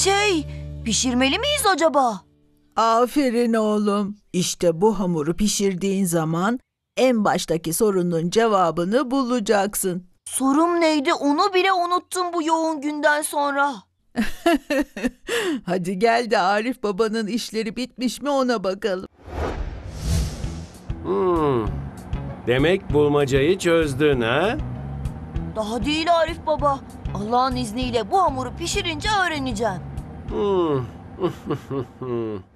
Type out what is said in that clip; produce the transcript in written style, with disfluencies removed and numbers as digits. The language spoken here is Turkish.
Pişirmeli miyiz acaba? Aferin oğlum. İşte bu hamuru pişirdiğin zaman en baştaki sorunun cevabını bulacaksın. Sorum neydi onu bile unuttum bu yoğun günden sonra. Hadi gel de Arif babanın işleri bitmiş mi ona bakalım. Demek bulmacayı çözdün ha? Daha değil Arif baba. Allah'ın izniyle bu hamuru pişirince öğreneceğim.